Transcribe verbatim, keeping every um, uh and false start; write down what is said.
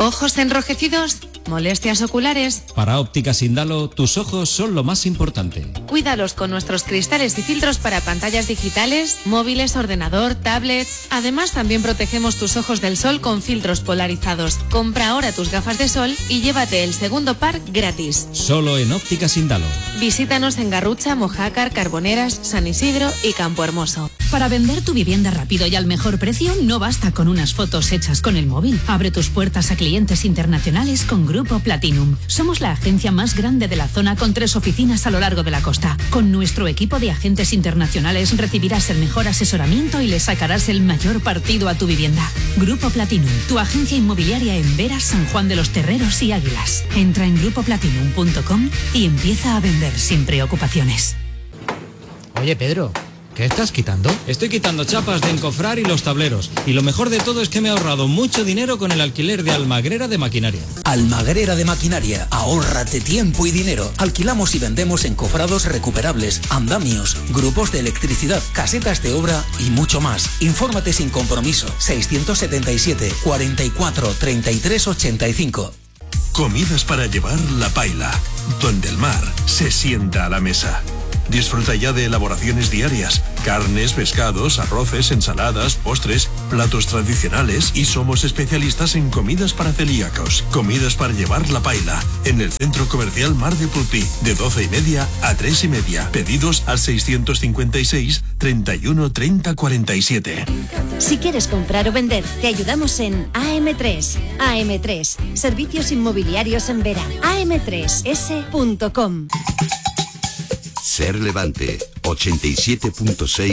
¿Ojos enrojecidos? ¿Molestias oculares? Para Ópticas Indalo, tus ojos son lo más importante. Cuídalos con nuestros cristales y filtros para pantallas digitales, móviles, ordenador, tablets. Además, también protegemos tus ojos del sol con filtros polarizados. Compra ahora tus gafas de sol y llévate el segundo par gratis. Solo en Ópticas Indalo. Visítanos en Garrucha, Mojácar, Carboneras, San Isidro y Campo Hermoso. Para vender tu vivienda rápido y al mejor precio, no basta con unas fotos hechas con el móvil. Abre tus puertas a clientes internacionales con Grupo Platinum. Somos la agencia más grande de la zona con tres oficinas a lo largo de la costa. Con nuestro equipo de agentes internacionales recibirás el mejor asesoramiento y le sacarás el mayor partido a tu vivienda. Grupo Platinum, tu agencia inmobiliaria en Veras, San Juan de los Terreros y Águilas. Entra en grupo platinum punto com y empieza a vender sin preocupaciones. Oye, Pedro, ¿qué estás quitando? Estoy quitando chapas de encofrar y los tableros. Y lo mejor de todo es que me he ahorrado mucho dinero con el alquiler de Almagrera de Maquinaria. Almagrera de Maquinaria. Ahórrate tiempo y dinero. Alquilamos y vendemos encofrados recuperables, andamios, grupos de electricidad, casetas de obra y mucho más. Infórmate sin compromiso. seiscientos setenta y siete, cuarenta y cuatro, treinta y tres, ochenta y cinco. Comidas para llevar La Paila, donde el mar se sienta a la mesa. Disfruta ya de elaboraciones diarias, carnes, pescados, arroces, ensaladas, postres, platos tradicionales y somos especialistas en comidas para celíacos. Comidas para llevar La Paila, en el Centro Comercial Mar de Pulpí, de doce y media a tres y media. Pedidos al seiscientos cincuenta y seis, treinta y uno, treinta, cuarenta y siete. Si quieres comprar o vender, te ayudamos en A M tres. A M tres, servicios inmobiliarios en Vera. A M tres S punto com. Ser Levante, ochenta y siete punto seis.